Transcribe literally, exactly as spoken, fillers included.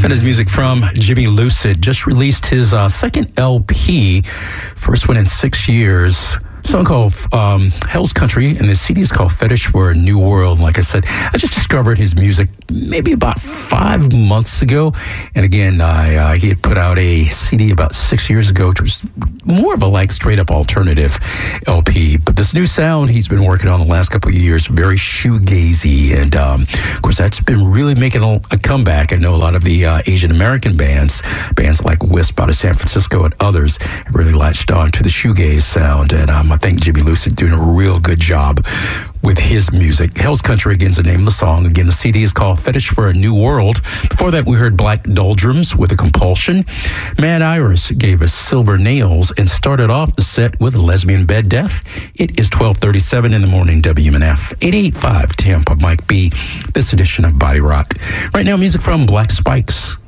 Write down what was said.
That is music from Jimmy Lucid. Just released his uh, second L P, first one in six years. A song called um, Hell's Country, and the C D is called Fetish for a New World. Like I said, I just discovered his music maybe about five months ago. And again, I, uh, he had put out a C D about six years ago, which was more of a like straight up alternative L P. But this new sound he's been working on the last couple of years, very shoegazy. And um, of course, that's been really making a, a comeback. I know a lot of the uh, Asian American bands, bands like Wisp out of San Francisco and others, have really latched on to the shoegaze sound. And um, I think Jimmy Lucid doing a real good job with his music. Hell's Country, again, is the name of the song. Again, the C D is called Fetish for a New World. Before that, we heard Black Doldrums with a Compulsion. Mad Iris gave us Silver Nails and started off the set with Lesbian Bed Death. It is twelve thirty-seven in the morning, W M N F, eight eighty-five Tampa, Mike B. This edition of Body Rock. Right now, music from Black Spikes.